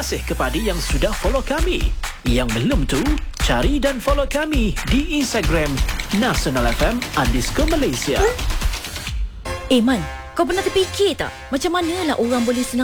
kasih kepada yang sudah follow kami. Yang belum tu, cari dan follow kami di Instagram nasionalfm_Malaysia. Man, kau pernah terfikir tak? Macam manalah orang boleh senang